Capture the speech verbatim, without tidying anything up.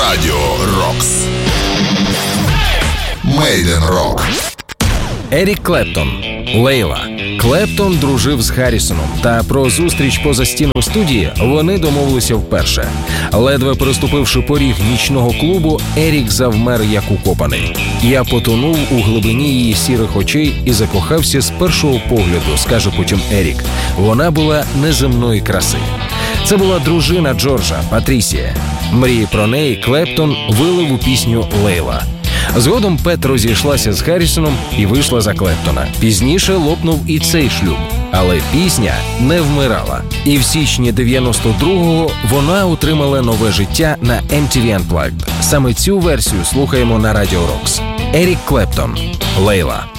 Радіо Рокс. Мейден Рок. Ерік Клептон. Лейла. Клептон дружив з Гаррісоном, та про зустріч поза стіною студії вони домовилися вперше. Ледве переступивши поріг нічного клубу, Ерік завмер як укопаний. «Я потонув у глибині її сірих очей і закохався з першого погляду», скаже потім Ерік. Вона була неземної краси. Це була дружина Джорджа, Патрісія. Мрії про неї Клептон вилив у пісню «Лейла». Згодом Пет розійшлася з Гаррісоном і вийшла за Клептона. Пізніше лопнув і цей шлюб. Але пісня не вмирала. І в січні дев'яносто другого вона отримала нове життя на ем ті ві Unplugged. Саме цю версію слухаємо на Радіо Рокс. Ерік Клептон. «Лейла».